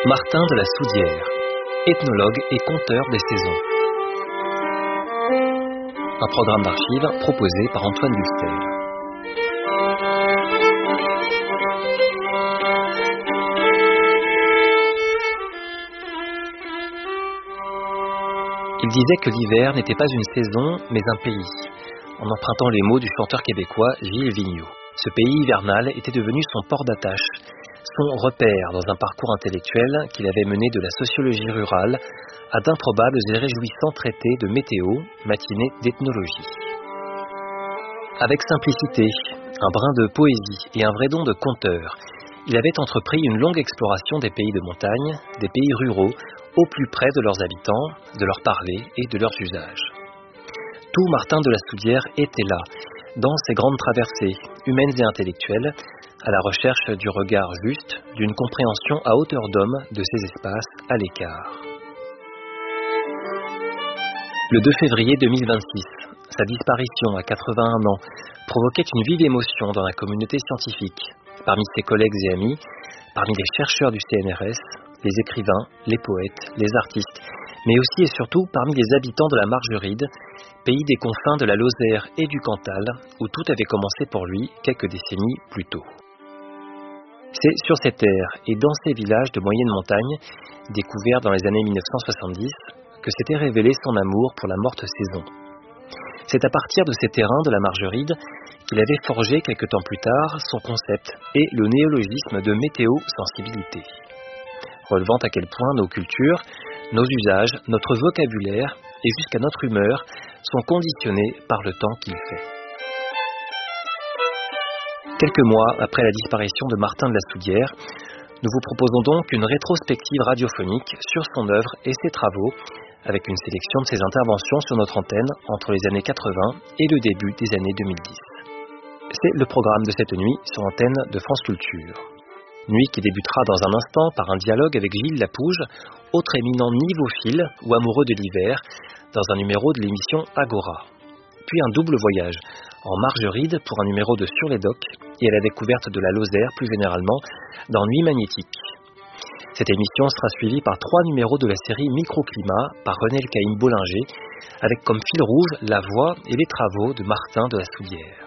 Martin de la Soudière, ethnologue et conteur des saisons. Un programme d'archives proposé par Antoine Duxel. Il disait que l'hiver n'était pas une saison, mais un pays, en empruntant les mots du chanteur québécois Gilles Vigneault. Ce pays hivernal était devenu son port d'attache, son repère dans un parcours intellectuel qu'il avait mené de la sociologie rurale à d'improbables et réjouissants traités de météo, matinés d'ethnologie. Avec simplicité, un brin de poésie et un vrai don de conteur, il avait entrepris une longue exploration des pays de montagne, des pays ruraux, au plus près de leurs habitants, de leur parler et de leurs usages. Tout Martin de la Soudière était là, dans ses grandes traversées, humaines et intellectuelles, à la recherche du regard juste, d'une compréhension à hauteur d'homme de ces espaces à l'écart. Le 2 février 2026, sa disparition à 81 ans provoquait une vive émotion dans la communauté scientifique, parmi ses collègues et amis, parmi les chercheurs du CNRS, les écrivains, les poètes, les artistes, mais aussi et surtout parmi les habitants de la Margeride, pays des confins de la Lozère et du Cantal, où tout avait commencé pour lui quelques décennies plus tôt. C'est sur ces terres et dans ces villages de moyenne montagne, découverts dans les années 1970, que s'était révélé son amour pour la morte saison. C'est à partir de ces terrains de la Margeride qu'il avait forgé quelque temps plus tard son concept et le néologisme de météo-sensibilité, relevant à quel point nos cultures, nos usages, notre vocabulaire et jusqu'à notre humeur sont conditionnés par le temps qu'il fait. Quelques mois après la disparition de Martin de la Soudière, nous vous proposons donc une rétrospective radiophonique sur son œuvre et ses travaux, avec une sélection de ses interventions sur notre antenne entre les années 80 et le début des années 2010. C'est le programme de cette nuit sur l'antenne de France Culture. Nuit qui débutera dans un instant par un dialogue avec Gilles Lapouge, autre éminent nivophile ou amoureux de l'hiver, dans un numéro de l'émission Agora. Puis un double voyage, en Margeride pour un numéro de Sur les Docks et à la découverte de la Lozère plus généralement dans Nuit magnétique. Cette émission sera suivie par 3 numéros de la série Microclimat par René Caïm Bollinger, avec comme fil rouge la voix et les travaux de Martin de la Soudière.